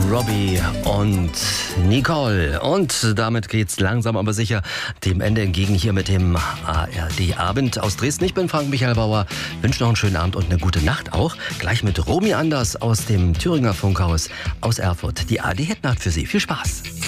Robbie und Nicole. Und damit geht's langsam aber sicher dem Ende entgegen hier mit dem ARD-Abend aus Dresden. Ich bin Frank-Michael Bauer, wünsche noch einen schönen Abend und eine gute Nacht auch. Gleich mit Romy Anders aus dem Thüringer Funkhaus aus Erfurt. Die ARD-Hitnacht für Sie. Viel Spaß.